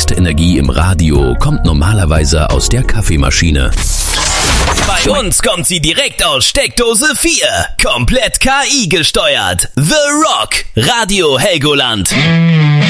meiste Energie im Radio kommt normalerweise aus der Kaffeemaschine. Bei uns kommt sie direkt aus Steckdose 4. Komplett KI gesteuert. The Rock. Radio Helgoland.